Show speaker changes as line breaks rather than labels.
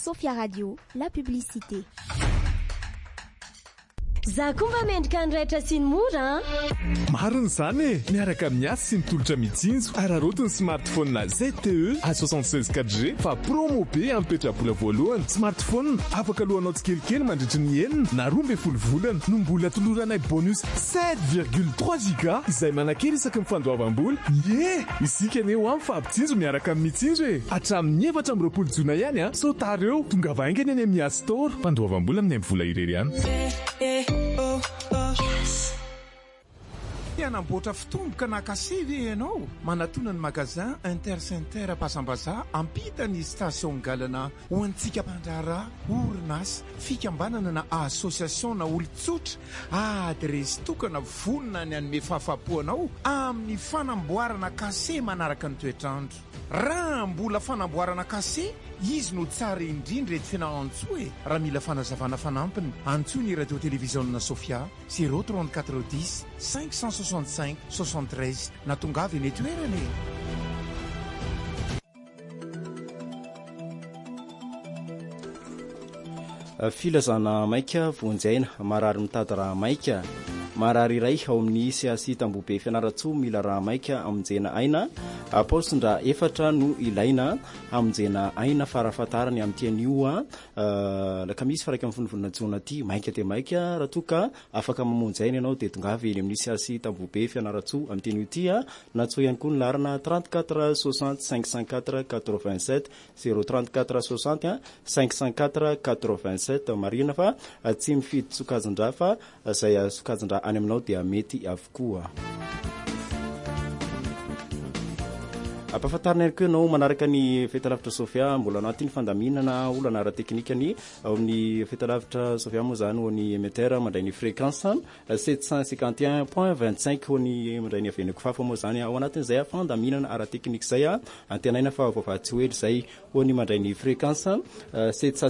Sophia Radio, la publicité.
Za kumba mendrika andraitra sy ny mora
mariny zany e miaraka amin'ny asy sy ny tolotra mitsinjo ararotiny smartphone na ZTE A76 4G fa promo be ampetrabola voalohany smartphone afaka lohanao tsikelikely mandritry ny enina na 12 volana no mbola toloranay bonus 7,3 giga izay manakely isaky ny fandoavam-bola isika aneo amin'ny fampitsinjo miaraka amin'ny mitsinjo e hatramin'ny 4 jona ihany a sotary eo tonga vaingany any amin'ny App Store fandoavam-bola amin'ny vola irery ihany
Anamboatra fitomboka na kasivy ianao manatona ny magazin Intercenter Pasambaza ampitany station galana ho antsika mpandrara orinasa fikambanana na association na olon-tsotra adresy tokana vonina ny anome fahafapoanao amin'ny fanamboarana kase manaraka ny toetrandro raha mbola fanamboarana kase izy no tsara indrindra eto fianahantsoa e raha mila fanazavana fanampiny antsoa ny radio télévision na Sofia 03410 565 73 na tongavy eny toerana
filazana maika vonjaina marary mitady raha maika marary iray ao amin'ny siasy tambobe fianaratsoa mila raha maika amonjena aina aposindra efatra no ilaina amonjena aina farafatarany amin'tian'io laka misy faraka amin'ny fonivonina jona ty maika te maika raha toka afaka mamonjaina ianao de tongavy eny amin'ny siasy tambobe fianaratsoa amin'tian'io ty natsoa ihany koa ny larina 34 60 504 87 034 60 504 87 marina fa tsy mifidy sokajindra fa zay sokajindra any aminao dia mety avokoa ampahafantarina ihany koa ianao manaraka ny fetalavitra Sofia mbola anatin'ny fandaminana olana ara-teknikany ao amin'ny fetalavitra Sofia moa zany ho ny émetteur mandray ny fréquence 751.25 ho ny mandray ny aveniko fafa moa zany ao anatin'izay fandaminana ara-teknika zay antenaina fa vavatsy hoe zay ho ny mandray ny fréquence